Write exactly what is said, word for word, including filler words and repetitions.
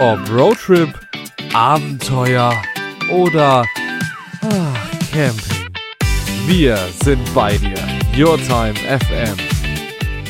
Ob Roadtrip, Abenteuer oder ach, Camping. Wir sind bei dir. Your Time F M.